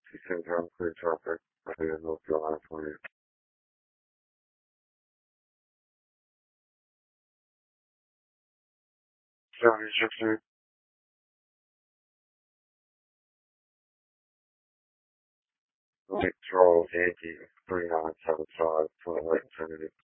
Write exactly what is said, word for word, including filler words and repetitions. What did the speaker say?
sixteen pound clear traffic, heading in North Carolina for you. seventy-six, Lake Charles, Yankee, three nine seven five, twenty-eight Infinity.